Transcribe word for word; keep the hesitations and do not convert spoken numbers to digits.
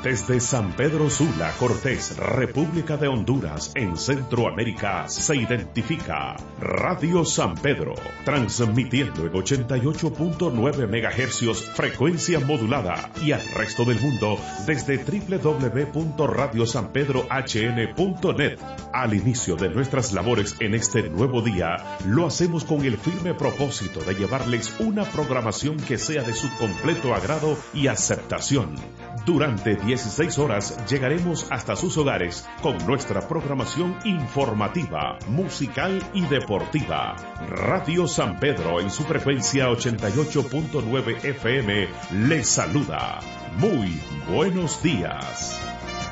Desde San Pedro Sula, Cortés, República de Honduras, en Centroamérica, se identifica Radio San Pedro, transmitiendo en ochenta y ocho punto nueve megahercios, frecuencia modulada, y al resto del mundo desde doble u doble u doble u punto radio san pedro h n punto net. Al inicio de nuestras labores en este nuevo día, lo hacemos con el firme propósito de llevarles una programación que sea de su completo agrado y aceptación. Durante dieciséis horas llegaremos hasta sus hogares con nuestra programación informativa, musical y deportiva. Radio San Pedro en su frecuencia ochenta y ocho punto nueve F M les saluda. Muy buenos días.